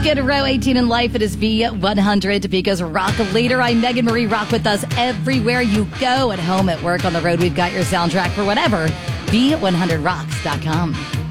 Skid Row, 18 in Life. It is V100. Topeka's Rock Leader. I'm Megan Marie. Rock with us everywhere you go. At home, at work, on the road. We've got your soundtrack for whatever. V100rocks.com.